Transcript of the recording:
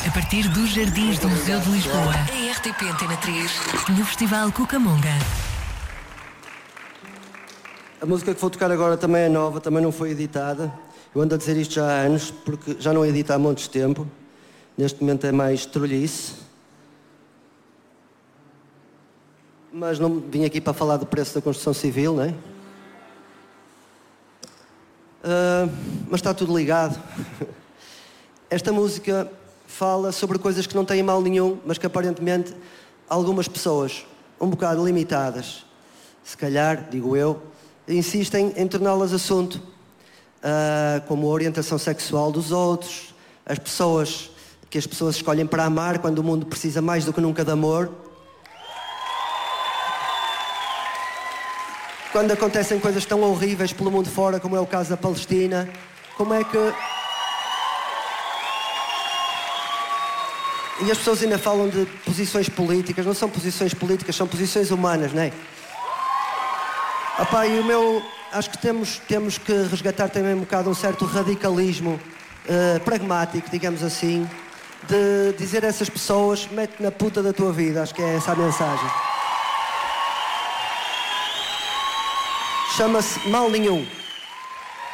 A partir dos Jardins do Museu de Lisboa, a RTP Antena 3, no Festival Cucamonga. A música que vou tocar agora também é nova, também não foi editada. Eu ando a dizer isto já há anos, porque já não edito há montes de tempo. Neste momento é mais trolhice. Mas não vim aqui para falar do preço da construção civil, não é? Mas está tudo ligado. Esta música fala sobre coisas que não têm mal nenhum, mas que aparentemente algumas pessoas, um bocado limitadas, se calhar, digo eu, insistem em torná-las assunto, como a orientação sexual dos outros, as pessoas escolhem para amar quando o mundo precisa mais do que nunca de amor. Quando acontecem coisas tão horríveis pelo mundo fora, como é o caso da Palestina, como é que... E as pessoas ainda falam de posições políticas. Não são posições políticas, são posições humanas, não é? E o meu... Acho que temos que resgatar também um bocado um certo radicalismo pragmático, digamos assim, de dizer a essas pessoas, mete na puta da tua vida. Acho que é essa a mensagem. Chama-se Mal Nenhum.